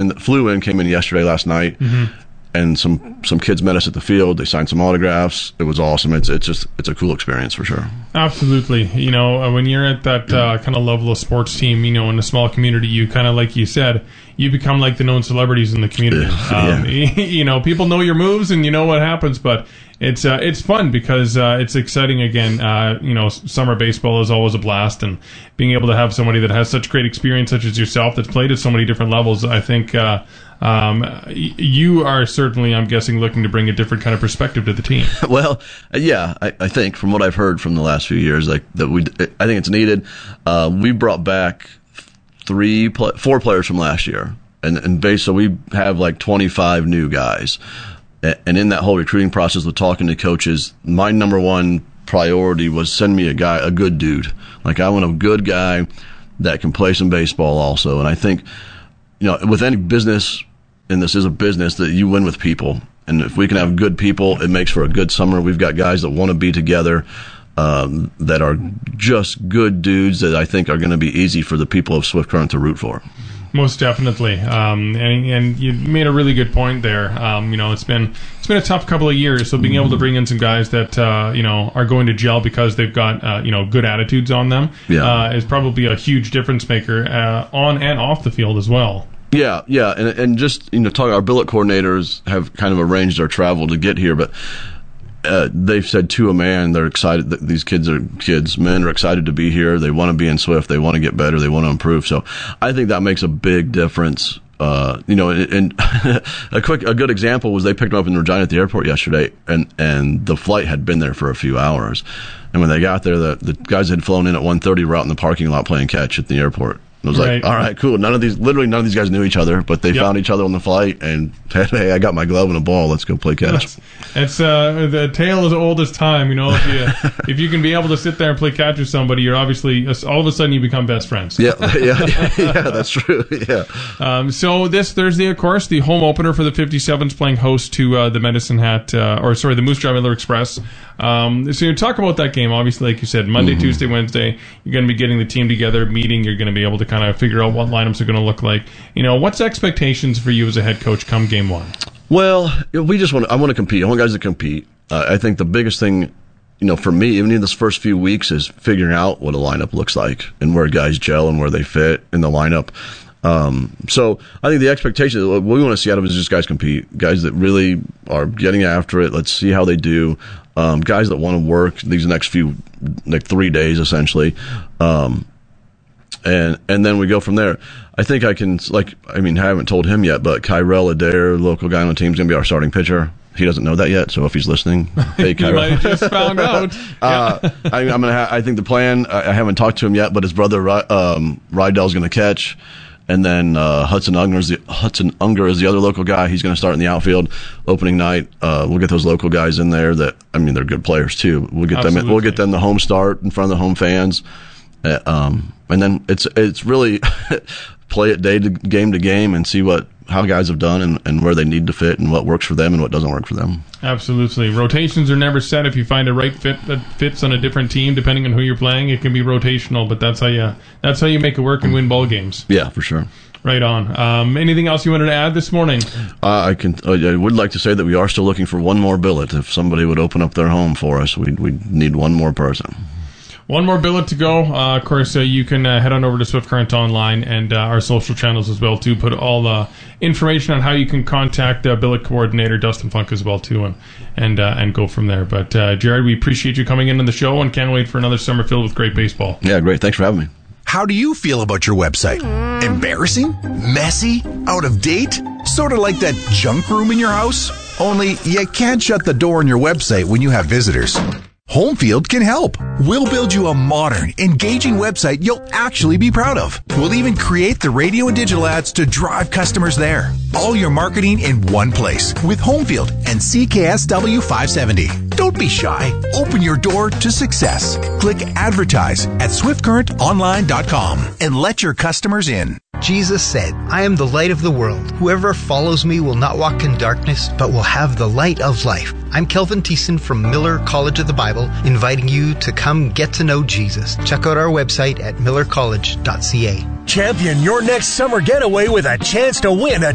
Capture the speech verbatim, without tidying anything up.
and flew in, came in yesterday, last night, mm-hmm. and some some kids met us at the field. They signed some autographs. It was awesome. It's it's just it's a cool experience for sure. Absolutely. You know, uh, when you're at that uh, kind of level of sports team, you know, in a small community, you kind of, like you said, you become like the known celebrities in the community. Um, yeah. You know, people know your moves and you know what happens, but it's uh, it's fun because uh, it's exciting again. Uh, you know, summer baseball is always a blast, and being able to have somebody that has such great experience, such as yourself, that's played at so many different levels, I think uh, um, you are certainly, I'm guessing, looking to bring a different kind of perspective to the team. Well, yeah, I, I think from what I've heard from the last few years, like that we, I think it's needed. Uh, we brought back three, four players from last year, and and base, so we have like twenty-five new guys. And in that whole recruiting process with talking to coaches, my number one priority was send me a guy, a good dude. Like, I want a good guy that can play some baseball also. And I think, you know, with any business, and this is a business, that you win with people. And if we can have good people, it makes for a good summer. We've got guys that want to be together, um, that are just good dudes that I think are going to be easy for the people of Swift Current to root for. Most definitely, um, and, and you made a really good point there. Um, you know, it's been it's been a tough couple of years, so being able to bring in some guys that uh, you know are going to gel because they've got uh, you know good attitudes on them yeah. uh, is probably a huge difference maker uh, on and off the field as well. Yeah, yeah, and and just you know, talk. Our billet coordinators have kind of arranged their travel to get here, but. Uh, they've said to a man, they're excited that these kids are kids, men are excited to be here. They want to be in Swift. They want to get better. They want to improve. So I think that makes a big difference. Uh, you know, and, and a quick, a good example was they picked them up in Regina at the airport yesterday, and, and the flight had been there for a few hours. And when they got there, the, the guys had flown in at one thirty, were out in the parking lot playing catch at the airport. I was right. like, all right, cool. None of these, literally none of these guys knew each other, but they yep. found each other on the flight and said, hey, I got my glove and a ball. Let's go play catch. It's uh, the tale as old as time. You know, if you, if you can be able to sit there and play catch with somebody, you're obviously, all of a sudden you become best friends. Yeah, yeah, yeah, that's true. Yeah. Um, so this Thursday, of course, the home opener for the fifty-sevens playing host to uh, the Medicine Hat, uh, or sorry, the Moose Jaw Miller Express. Um, so you talk about that game, obviously, like you said, Monday, mm-hmm. Tuesday, Wednesday, you're going to be getting the team together, meeting, you're going to be able to kind of figure out what lineups are going to look like. You know, what's expectations for you as a head coach come game one? Well, we just want to, I want to compete. I want guys to compete. Uh, I think the biggest thing, you know, for me, even in this first few weeks, is figuring out what a lineup looks like and where guys gel and where they fit in the lineup. Um, so I think the expectation, what we want to see out of it is just guys compete, guys that really are getting after it. Let's see how they do. Um, guys that want to work these next few, like three days essentially. Um, and, and then we go from there. I think I can, like, I mean, I haven't told him yet, but Kyrell Adair, local guy on the team, is going to be our starting pitcher. He doesn't know that yet, so if he's listening, hey, Kyrell. You might have just found out. uh, I, I'm gonna ha- I think the plan, I, I haven't talked to him yet, but his brother, um, Rydell's going to catch. And then uh, Hudson Unger is the Hudson Unger is the other local guy. He's going to start in the outfield opening night. Uh, we'll get those local guys in there. That I mean, they're good players too. We'll get Absolutely. them. We'll get them the home start in front of the home fans. Uh, um, and then it's it's really play it day to game to game and see what how guys have done and, and where they need to fit and what works for them and what doesn't work for them. Absolutely. Rotations are never set. If you find a right fit that fits on a different team, depending on who you're playing, it can be rotational, but that's how you that's how you make it work and win ball games. Yeah, for sure. Right on. Um, anything else you wanted to add this morning? Uh, I can. Uh, I would like to say that we are still looking for one more billet. If somebody would open up their home for us, we we need one more person. One more billet to go. Uh, of course, uh, you can uh, head on over to Swift Current Online and uh, our social channels as well, too. Put all the information on how you can contact uh, billet coordinator Dustin Funk as well, too, and and, uh, and go from there. But, uh, Jared, we appreciate you coming in on the show and can't wait for another summer filled with great baseball. Yeah, great. Thanks for having me. How do you feel about your website? Embarrassing? Messy? Out of date? Sort of like that junk room in your house? Only you can't shut the door on your website when you have visitors. Homefield can help. We'll build you a modern, engaging website you'll actually be proud of. We'll even create the radio and digital ads to drive customers there. All your marketing in one place with Homefield and C K S W five seventy. Don't be shy. Open your door to success. Click advertise at swift current online dot com and let your customers in. Jesus said, I am the light of the world. Whoever follows me will not walk in darkness, but will have the light of life. I'm Kelvin Thiessen from Miller College of the Bible, inviting you to come get to know Jesus. Check out our website at miller college dot c a. Champion your next summer getaway with a chance to win a